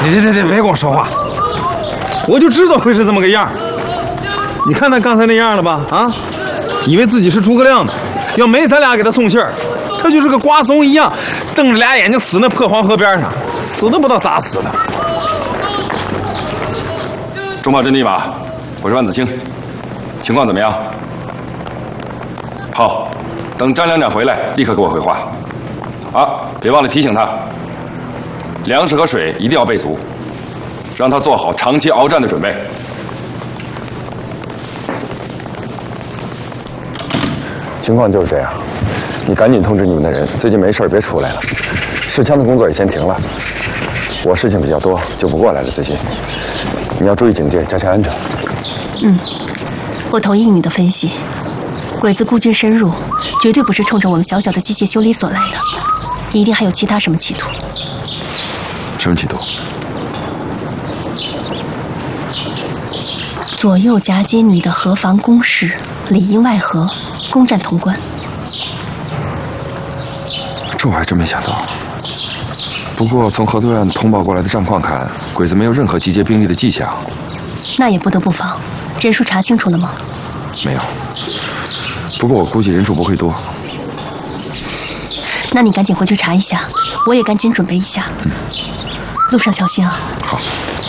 别跟我说话，我就知道会是这么个样。你看他刚才那样了吧？啊，以为自己是诸葛亮呢。要没咱俩给他送信儿，他就是个瓜怂一样，瞪着俩眼睛死那破黄河边上，死都不知道咋死的。 中炮阵地吧，我是万子清，情况怎么样？好，等张连长回来，立刻给我回话。啊，别忘了提醒他，粮食和水一定要备足，让他做好长期鏖战的准备。 情况就是这样，你赶紧通知你们的人，最近没事别出来了，试枪的工作也先停了。我事情比较多，就不过来了。最近你要注意警戒，加强安全。 我同意你的分析。鬼子孤军深入，绝对不是冲着我们小小的机械修理所来的，一定还有其他什么企图。 什么企图？ 左右夹击你的河防工事，里应外合，攻占潼关。 这我还真没想到。不过从河对岸通报过来的战况看，鬼子没有任何集结兵力的迹象。 那也不得不防。人数查清楚了吗？ 没有。不过我估计人数不会多。 那你赶紧回去查一下，我也赶紧准备一下。路上小心啊。 好。